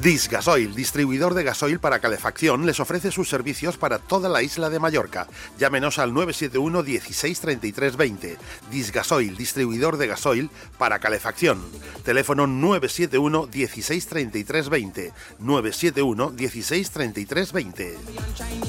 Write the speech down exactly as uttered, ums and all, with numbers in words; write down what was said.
Disgasoil, distribuidor de gasoil para calefacción, les ofrece sus servicios para toda la isla de Mallorca. Llámenos al nueve siete uno dieciséis treinta y tres veinte. Disgasoil, distribuidor de gasoil para calefacción. Teléfono nueve siete uno dieciséis treinta y tres veinte. nueve siete uno dieciséis treinta y tres veinte.